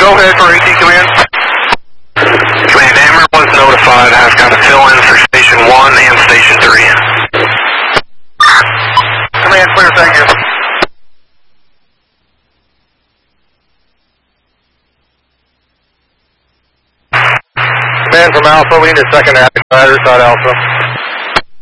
go ahead for AT command. Command Amber was notified. I've got to fill in for Station 1 and Station 3. Command clear, thank you. Command from Alpha, we need a second active rider, side Alpha.